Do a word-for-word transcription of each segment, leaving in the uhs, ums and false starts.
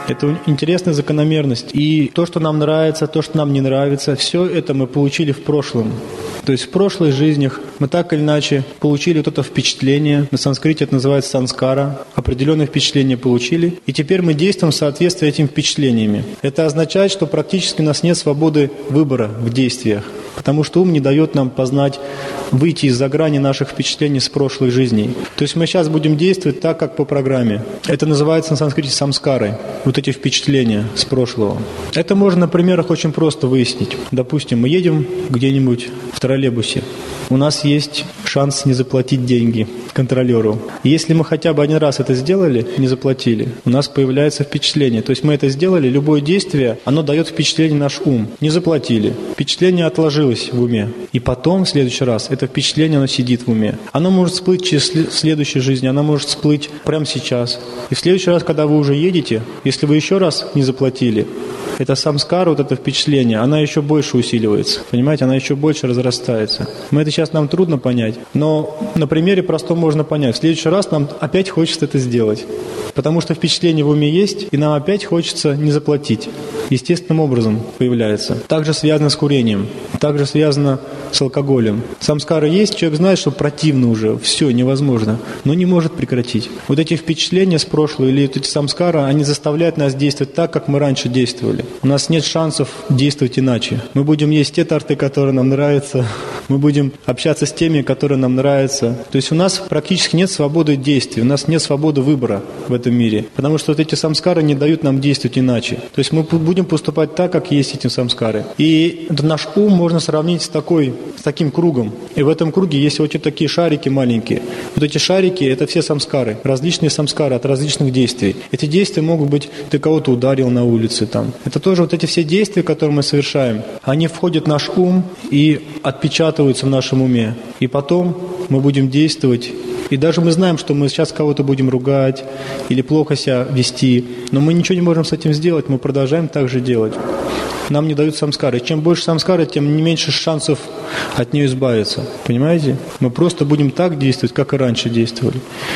Это интересная закономерность. И то, что нам нравится, то, что нам не нравится, все это мы получили в прошлом. То есть в прошлых жизнях мы так или иначе получили вот это впечатление, на санскрите это называется санскара, определенные впечатления получили, и теперь мы действуем в соответствии с этими впечатлениями. Это означает, что практически у нас нет свободы выбора в действиях, потому что ум не дает нам познать, выйти из-за грани наших впечатлений с прошлых жизней. То есть мы сейчас будем действовать так, как по программе. Это называется на санскрите самскарой, вот эти впечатления с прошлого. Это можно на примерах очень просто выяснить. Допустим, мы едем где-нибудь в троллейбусе. У нас есть шанс не заплатить деньги контролеру. И если мы хотя бы один раз это сделали, не заплатили, у нас появляется впечатление. То есть мы это сделали, любое действие, оно дает впечатление в наш ум. Не заплатили. Впечатление отложилось в уме. И потом, в следующий раз, это впечатление, оно сидит в уме. Оно может всплыть через в следующей жизни, оно может всплыть прямо сейчас. И в следующий раз, когда вы уже едете, если вы еще раз не заплатили, это самскара, вот это впечатление, она еще больше усиливается. Понимаете, она еще больше разрастается. Мы это сейчас нам трудно понять, но на примере простом можно понять. В следующий раз нам опять хочется это сделать. Потому что впечатление в уме есть, и нам опять хочется не заплатить. Естественным образом появляется. Также связано с курением, также связано с алкоголем. Самскара есть, человек знает, что противно уже, все, невозможно, но не может прекратить. Вот эти впечатления с прошлого или вот эти самскара, они заставляют нас действовать так, как мы раньше действовали. У нас нет шансов действовать иначе. Мы будем есть те торты, которые нам нравятся, мы будем общаться с теми, которые нам нравятся. То есть у нас практически нет свободы действий, у нас нет свободы выбора в этом мире, потому что вот эти самскары не дают нам действовать иначе. То есть мы будем поступать так, как есть эти самскары. И наш ум можно сравнить с, такой, с таким кругом. И в этом круге есть вот такие шарики маленькие. Вот эти шарики – это все самскары, различные самскары от различных действий. Эти действия могут быть, ты кого-то ударил на улице. Там. Это тоже вот эти все действия, которые мы совершаем, они входят в наш ум и отпечатываются в нашем уме. И потом мы будем действовать. И даже мы знаем, что мы сейчас кого-то будем ругать или плохо себя вести, но мы ничего не можем с этим сделать, мы продолжаем так же делать. Нам не дают самскары. Чем больше самскары, тем меньше шансов от нее избавиться. Понимаете? Мы просто будем так действовать, как и раньше действовали.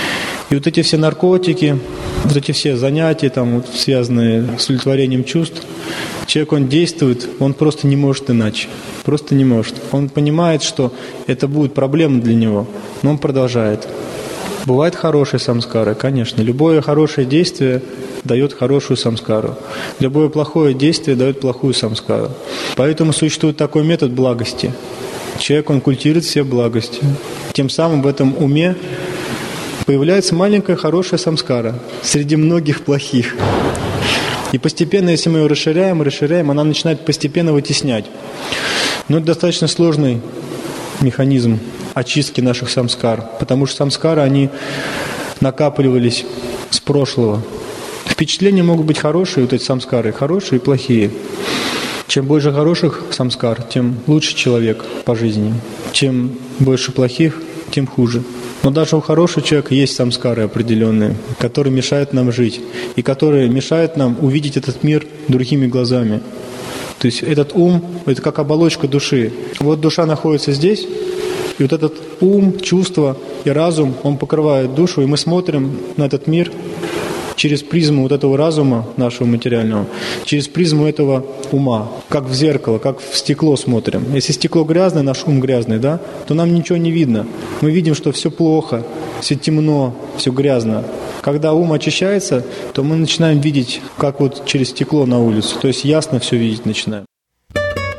И вот эти все наркотики, вот эти все занятия, там, вот, связанные с удовлетворением чувств, человек, он действует, он просто не может иначе. Просто не может. Он понимает, что это будет проблема для него, но он продолжает. Бывают хорошие самскары, конечно. Любое хорошее действие дает хорошую самскару. Любое плохое действие дает плохую самскару. Поэтому существует такой метод благости. Человек, он культивирует все благости. Тем самым в этом уме появляется маленькая хорошая самскара среди многих плохих. И постепенно, если мы ее расширяем, расширяем, она начинает постепенно вытеснять. Но это достаточно сложный механизм очистки наших самскар, потому что самскары, они накапливались с прошлого. Впечатления могут быть хорошие, вот эти самскары, хорошие и плохие. Чем больше хороших самскар, тем лучше человек по жизни. Чем больше плохих, тем хуже. Но даже у хорошего человека есть самскары определенные, которые мешают нам жить, и которые мешают нам увидеть этот мир другими глазами. То есть этот ум – это как оболочка души. Вот душа находится здесь, и вот этот ум, чувство и разум, он покрывает душу, и мы смотрим на этот мир через призму вот этого разума нашего материального, через призму этого ума, как в зеркало, как в стекло смотрим. Если стекло грязное, наш ум грязный, да, то нам ничего не видно. Мы видим, что все плохо, все темно, все грязно. Когда ум очищается, то мы начинаем видеть, как вот через стекло на улицу, то есть ясно все видеть начинаем.